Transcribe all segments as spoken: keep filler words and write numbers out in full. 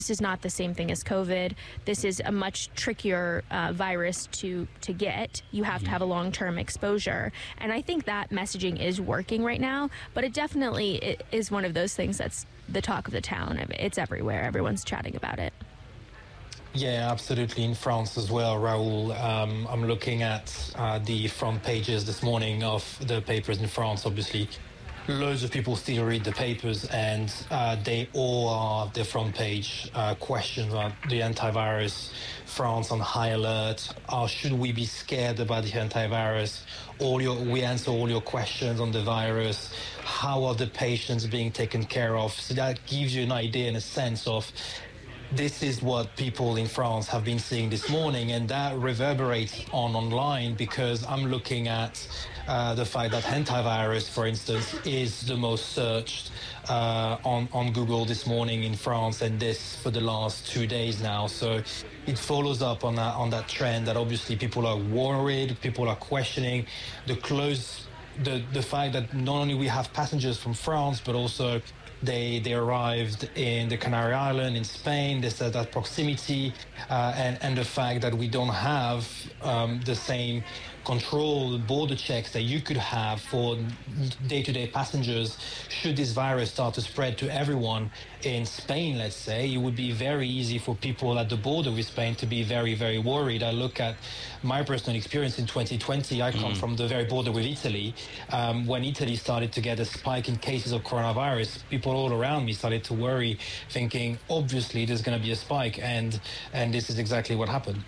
This is not the same thing as COVID. This is a much trickier uh, virus to, to get. You have to have a long-term exposure. And I think that messaging is working right now, but it definitely it is one of those things that's the talk of the town. It's everywhere. Everyone's chatting about it. Yeah, absolutely. In France as well, Raoul. Um, I'm looking at uh, the front pages this morning of the papers in France, obviously. Loads of people still read the papers, and uh, they all are the front page uh, questions about the antivirus. France on high alert. Uh, should we be scared about the antivirus? All your, we answer all your questions on the virus. How are the patients being taken care of? So that gives you an idea and a sense of this is what people in France have been seeing this morning, and that reverberates on online because I'm looking at uh, the fact that antivirus, for instance, is the most searched uh, on, on Google this morning in France, and this for the last two days now. So it follows up on that, on that trend that obviously people are worried, people are questioning the close, the, the fact that not only we have passengers from France, but also They they arrived in the Canary Islands, in Spain. They said that proximity uh, and, and the fact that we don't have um, the same control, border checks that you could have for day-to-day passengers. Should this virus start to spread to everyone in Spain, let's say, it would be very easy for people at the border with Spain to be very, very worried. I look at my personal experience in twenty twenty. I come mm. from the very border with Italy. Um, when Italy started to get a spike in cases of coronavirus, people all around me started to worry, thinking, obviously, there's going to be a spike, and and this is exactly what happened.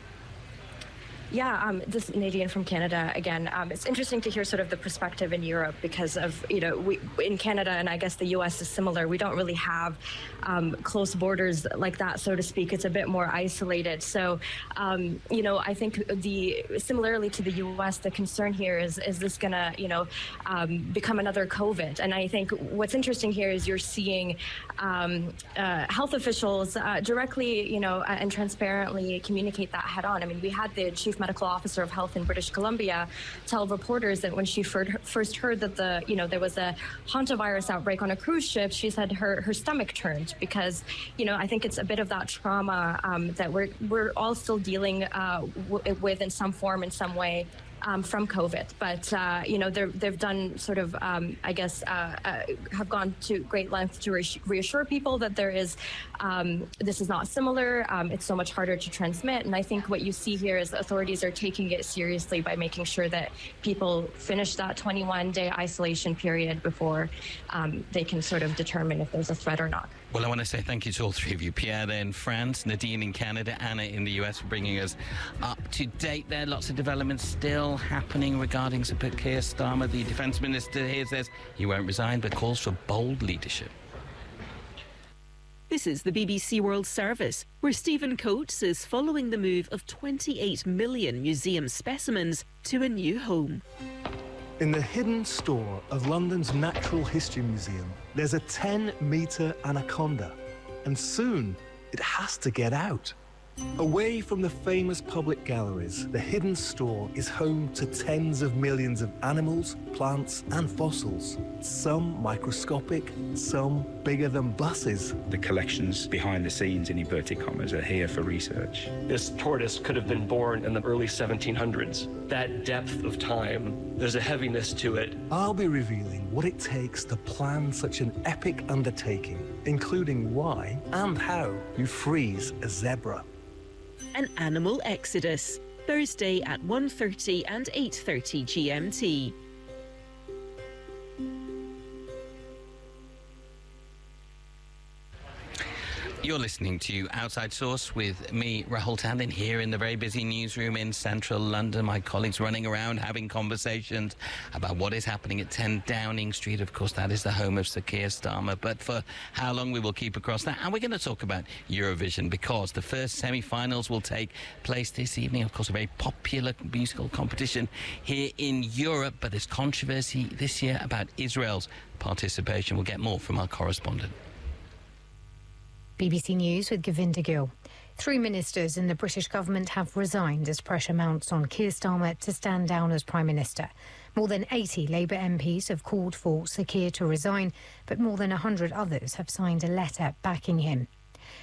Yeah, um, this is Nadine from Canada again. Um, it's interesting to hear sort of the perspective in Europe because of, you know, we in Canada, and I guess the U S is similar, we don't really have um, close borders like that, so to speak. It's a bit more isolated. So, um, you know, I think the similarly to the U S, the concern here is, is this going to, you know, um, become another COVID? And I think what's interesting here is you're seeing um, uh, health officials uh, directly, you know, and transparently communicate that head on. I mean, we had the chief medical officer of health in British Columbia tell reporters that when she first heard that the, you know, there was a hantavirus outbreak on a cruise ship, she said her, her stomach turned because, you know, I think it's a bit of that trauma um, that we're, we're all still dealing uh, w- with in some form, in some way. Um, from COVID, but uh, you know they've done sort of um, I guess uh, uh, have gone to great lengths to reassure people that there is um, this is not similar. Um, it's so much harder to transmit, and I think what you see here is the authorities are taking it seriously by making sure that people finish that twenty-one day isolation period before um, they can sort of determine if there's a threat or not. Well, I want to say thank you to all three of you. Pierre in France, Nadine in Canada, Anna in the U S for bringing us up to date there. Lots of developments still happening regarding Sir Keir Starmer. The Defence Minister here says he won't resign, but calls for bold leadership. This is the B B C World Service, where Stephen Coates is following the move of twenty-eight million museum specimens to a new home. In the hidden store of London's Natural History Museum, there's a ten metre anaconda, and soon it has to get out. Away from the famous public galleries, the hidden store is home to tens of millions of animals, plants and fossils. Some microscopic, some bigger than buses. The collections behind the scenes, in inverted commas, are here for research. This tortoise could have been born in the early seventeen hundreds. That depth of time, there's a heaviness to it. I'll be revealing what it takes to plan such an epic undertaking, including why and how you freeze a zebra. An animal exodus, Thursday at one thirty and eight thirty G M T. You're listening to Outside Source with me, Rahul Tandon, here in the very busy newsroom in central London. My colleagues running around having conversations about what is happening at ten Downing Street. Of course, that is the home of Sir Keir Starmer. But for how long we will keep across that. And we're going to talk about Eurovision because the first semi-finals will take place this evening. Of course, a very popular musical competition here in Europe. But there's controversy this year about Israel's participation. We'll get more from our correspondent. B B C News with Govinda Gill. Three ministers in the British government have resigned as pressure mounts on Keir Starmer to stand down as Prime Minister. More than eighty Labour M Ps have called for Sir Keir to resign, but more than one hundred others have signed a letter backing him.